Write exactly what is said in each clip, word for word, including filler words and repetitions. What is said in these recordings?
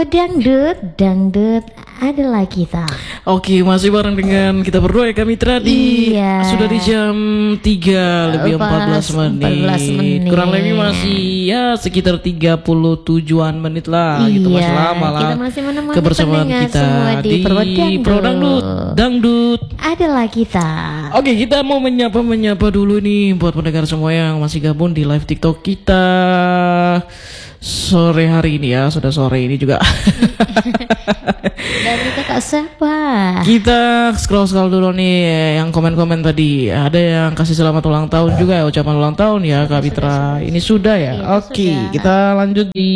Dangdut, dangdut adalah kita. Oke, masih bareng dengan kita berdua ya Kak Mitra di Iya. sudah di jam tiga lebih empat belas menit. empat belas menit. Kurang lebih masih ya sekitar tiga puluh tujuan menit lah gitu, Iya, masih lama lah. kita masih menemani kebersamaan pendengar kita semua di di Pro Dangdut. Pro Dangdut. Dangdut. Adalah kita. Oke, kita mau menyapa-menyapa dulu nih buat pendengar semua yang masih gabung di live TikTok kita sore hari ini ya, sudah sore ini juga. Dan kita kak siapa? Kita scroll-scroll dulu nih yang komen-komen tadi. Ada yang kasih selamat ulang tahun juga ya, ucapan ulang tahun ya Kak Mitra. Ini sudah ya. Iya, Oke, sudah. kita lanjut di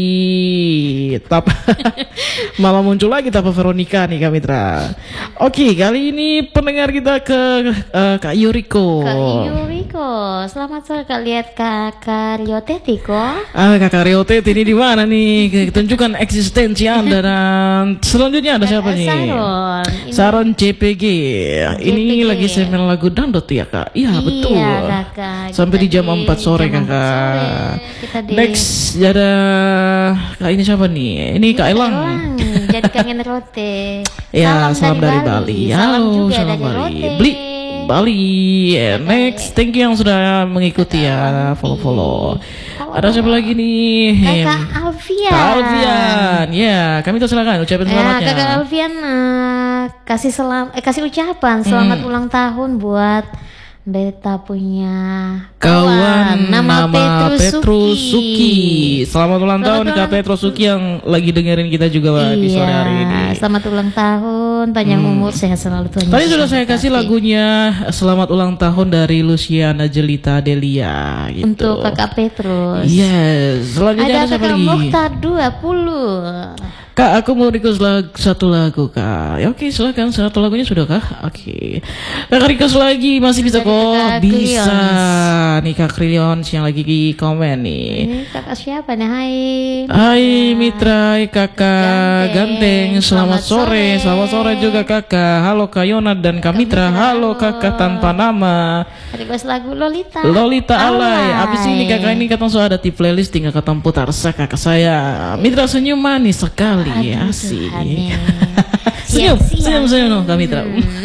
tap. Malah muncul lagi Tapa Veronica nih Kak Mitra. Oke, kali ini pendengar kita ke eh, Kak Yuriko. Kak Yuriko, selamat sore Kak, lihat Kakak Riotetiko. Ah, Kakak Riotet ini di mana nih? Tunjukkan eksistensi Anda. Dan selanjutnya ada siapa nih? Saron. Ini- Saron C P G. Ini C P G. lagi semen lagu dangdut ya Kak? Iya betul. Iya Kakak. Sampai Kita di jam di empat sore jam empat Kakak. sore. Kita di- Next ada Kak ini siapa nih? Ini Kak Elang. Jadi kangen rote. Ya, salam, dari, Bali. Salam Halo, juga salam dari Bali. rote. Beli Bali. Yeah, next, thank you yang sudah mengikuti ya, follow-follow. Ada siapa lagi nih? Kakak Alfian. Kak Alfian. Ya, kami tuh silakan ucapin Ya, selamatnya. Kakak Alfian eh, kasih selam eh kasih ucapan selamat Hmm. ulang tahun buat beta punya Kawan nama, Petrusuki. Suki. Selamat ulang Selamat tahun Kak ulang- Petrusuki yang lagi dengerin kita juga di sore hari ini. Iya, selamat ulang tahun, panjang Hmm. umur, sehat selalu Tuhan. Tadi Yesus sudah saya kasih memberkati. lagunya Selamat Ulang Tahun dari Luciana Jelita Delia gitu. Untuk Kakak Petrus. Yes, selanjutnya ada, Ada siapa Kakak lagi? Mukhtar dua puluh. Kak, aku mau request lag- satu lagu Kak. Ya oke, silakan, satu lagunya sudah Kak? Oke. Kakak request lagi masih bisa Dari kok. Kakak Bisa. Krions. Nih Kak Krions yang lagi di komen nih. Ini kakak siapa nih? Hai. Hai Mitra, hai Kakak Ganteng, Ganteng. selamat Selamat sore, sore. selamat sore juga Kakak. Halo Kak Yonat dan Kak Mitra, Mitra, halo halo. Kakak tanpa nama. Request lagu Lolita. Lolita Alay. Alay. Abis ini Kakak ini katanya sudah ada di playlist, tinggal kata putar sa Kakak saya. Mitra senyum manis sekali, Aduh, asik. Tuhan. Senyum, Siang-siang. senyum, senyum no, Kak Mitra.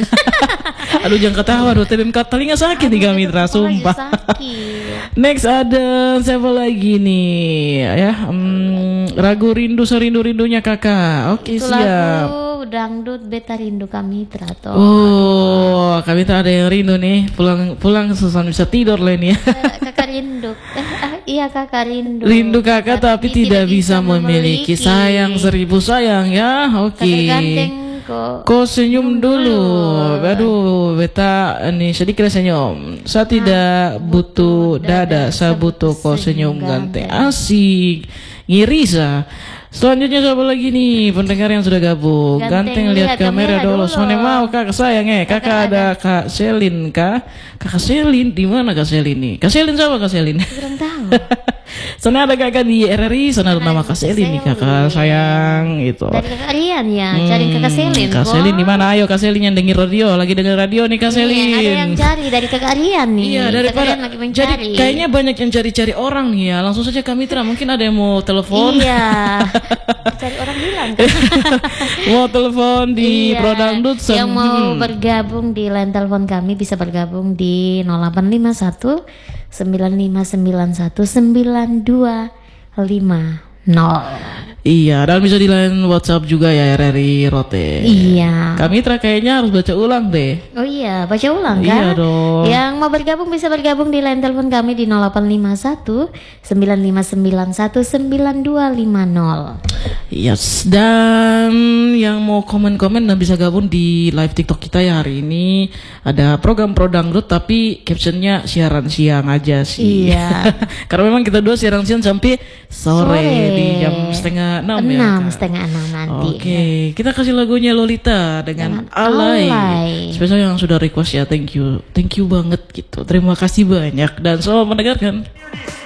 Aduh jangan ketawa, aduh tebem kat telinga sakit nih Kak Mitra, sumpah. Sakit. Next ada siapa lagi nih ya? Hmm, ragu rindu serindu-rindunya Kakak. Oke, Itu siap. lagu dangdut beta rindu kami Trato. Oh, Kak Mitra ada yang rindu nih. Pulang pulang susah bisa tidur lah ini ya. Kakak rindu. Eh, ah, iya kakak rindu. Rindu kakak tapi tidak bisa memiliki. Sayang seribu sayang ya. Oke. Kakak ganteng kok. Kau senyum dulu. Aduh, beta ini sedikit senyum. Saya tidak butuh dada, saya butuh kau senyum ganteng. Asik. Ngiri sa. Selanjutnya siapa lagi nih pendengar yang sudah gabung? Ganteng, Ganteng, lihat lihat kamera kamera dulu. dulu. Soalnya mau kakak sayang eh. Kakak Kakak ada Kak Selin kah? Kakak Selin di mana Kak Selin nih? Kak Selin siapa Kak Selin? Kurang tahu. Sana ada kakak di R R I, sana ada nama Kak Selin nih kakak sayang gitu. Dari kakak Rian ya, cari kakak Selin. Kak kok. Selin di mana? Ayo Kak Selin yang denger radio, lagi denger radio nih Kak Iya, Selin. ada yang cari dari kakak Rian nih. Iya, Kakak daripada Rian lagi mencari. jadi kayaknya banyak yang cari-cari orang nih ya. Langsung saja Kak Mitra, mungkin ada yang mau telepon. Iya. Cari orang hilang. Mau telepon di Iya. Pro Dangdut sem- Yang mau hmm. bergabung di line telepon kami bisa bergabung di nol delapan lima satu sembilan lima sembilan satu sembilan dua lima nol. Iya, dan bisa di line WhatsApp juga ya R R I Rote. Iya. Kak Mitra kayaknya harus baca ulang deh. Oh iya, baca ulang Iya kan? dong. Yang mau bergabung bisa bergabung di line telepon kami di nol delapan lima satu sembilan lima sembilan satu sembilan dua lima nol. Yes, dan yang mau komen-komen dan bisa gabung di live TikTok kita ya hari ini ada program Pro Dangdut tapi captionnya siaran siang aja sih. Iya. Karena memang kita dua siaran siang sampai sore, Sore. di jam setengah enam ya. Enam Kak? setengah enam nanti. Oke, kita kasih lagunya Lolita dengan Dengan Alay. Alay. Spesial yang sudah request ya, thank you, thank you banget gitu. Terima kasih banyak dan selamat mendengarkan.